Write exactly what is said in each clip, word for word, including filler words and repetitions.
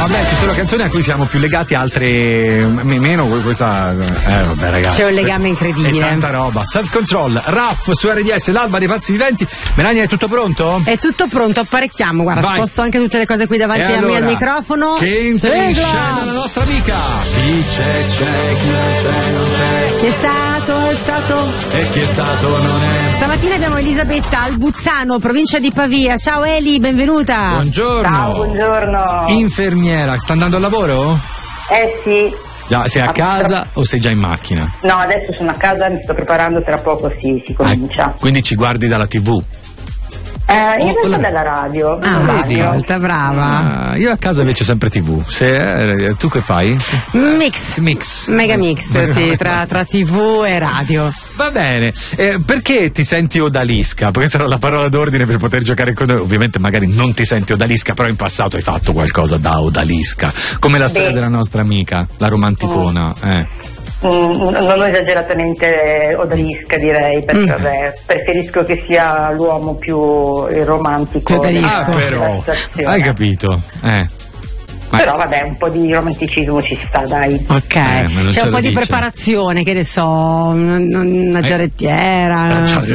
Vabbè, ci sono canzoni a cui siamo più legati, altre m- meno. Questa, eh, vabbè, ragazzi. C'è un legame incredibile. È tanta roba. Self Control, Raff su R D S, l'alba dei pazzi viventi. Melania, è tutto pronto? È tutto pronto, apparecchiamo. Guarda, Vai. sposto anche tutte le cose qui davanti E a allora, me al microfono. Che entra in Sigla! scena la nostra amica. Chi c'è, c'è, chi non c'è, non c'è. Chi è stato? È stato? E chi è stato non è. Stamattina abbiamo Elisabetta Albuzzano, provincia di Pavia. Ciao Eli, benvenuta. Buongiorno. Ciao, buongiorno. Infermiera, sta andando al lavoro? Eh sì. Già, sei a casa o sei già in macchina? No, adesso sono a casa, mi sto preparando, tra poco si, si comincia. Ah, quindi ci guardi dalla tivù? Eh, in Oh, realtà la- dalla radio. Ah, dalla vedi, radio. molto brava. Ah, io a casa invece sempre tivù. Se, eh, tu che fai? Mix. Mix. Mega mix, sì, tra, tra tivù e radio. Va bene. Eh, perché ti senti odalisca? Perché sarà la parola d'ordine per poter giocare con noi. Ovviamente magari non ti senti odalisca, però in passato hai fatto qualcosa da odalisca. Come la storia Beh. della nostra amica, la romanticona. Eh. Mm, non esageratamente odalisca, direi, perché Mm. vabbè, preferisco che sia l'uomo più il romantico. Più odalisco. Ah, della però. situazione. Hai capito? Eh. Ma- Però vabbè, un po' di romanticismo ci sta, dai. Ok, Eh, ma non c'è ce un lo po' di dice. preparazione, che ne so, un- un- una Eh. giarrettiera.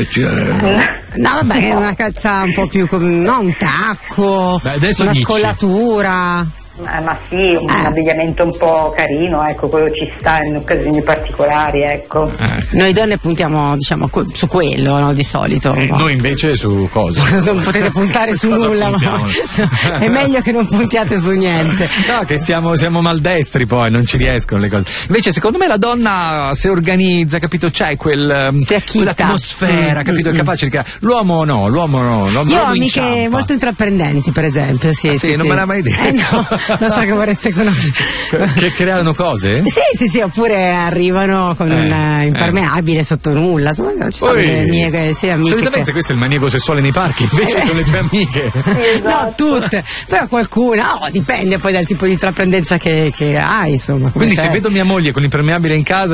No, vabbè, è una calza un po' più com- no, un tacco, Beh, adesso una dici. scollatura. Eh, ma sì, un Eh. abbigliamento un po' carino, ecco, quello ci sta in occasioni particolari, ecco. Eh. Noi donne puntiamo, diciamo, que- su quello, no, di solito. Eh, no? noi invece su cosa? Non potete puntare su Cosa nulla, ma puntiamo? è meglio che non puntiate su niente. No, che siamo, siamo maldestri poi, non ci riescono le cose. Invece, secondo me, la donna si organizza, capito? C'è quel, ehm, Si acchitta. quell'atmosfera, Mm, capito? mm, È capace di creare. L'uomo no, l'uomo no. L'uomo, Io ho l'uomo amiche inciampa. molto intraprendenti, per esempio. Sì, Ah, sì, sì, non sì. me l'ha mai detto. Eh, no, lo so che vorreste conoscere. Che creano cose? Sì, sì, sì, oppure arrivano con Eh, un eh, eh. impermeabile sotto nulla. Insomma, ci sono Oi. le mie sì, amiche. Solitamente che- questo è il maniaco sessuale nei parchi, invece sono le tue amiche. No, tutte, però qualcuna, no, dipende poi dal tipo di intraprendenza che, che hai, insomma. come Quindi se sei. vedo mia moglie con l'impermeabile in casa